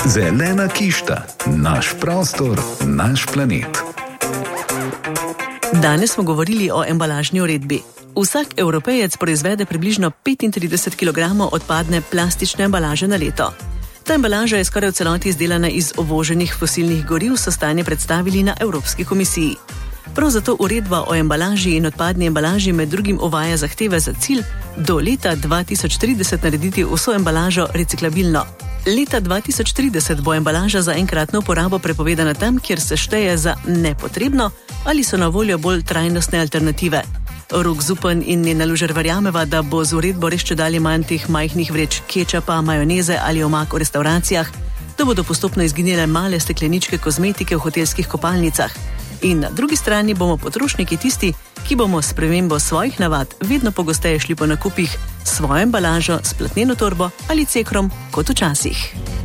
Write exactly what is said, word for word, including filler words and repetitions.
Zelena kišta, naš prostor, naš planet. Danes smo govorili o embalažni uredbi. Vsak Evropejec proizvede približno petintrideset kilogramov odpadne plastične embalaže na leto. Ta embalaža je skoraj v celoti izdelana iz uvoženih fosilnih goriv, so stanje predstavili na Evropski komisiji. Prav zato uredba o embalaži in odpadni embalaži med drugim uvaja zahteve za cilj do leta dva tisoč trideset narediti vso embalažo reciklabilno. Leta dva tisoč trideset bo embalaža za enkratno uporabo prepovedana tam, kjer se šteje za nepotrebno ali so na voljo bolj trajnostne alternative. Rok Zupan in Nena Lužer verjameva, da bo z uredbo res čedalje manj teh majhnih vreč kečapa, majoneze ali omak v restauracijah, da bodo postopno izginile male stekleničke kozmetike v hotelskih kopalnicah. In na drugi strani bomo potrošniki tisti, ki bomo s spremembo svojih navad vedno pogosteje šli po nakupih s svojo embalažo, s platneno torbo ali cekrom kot včasih.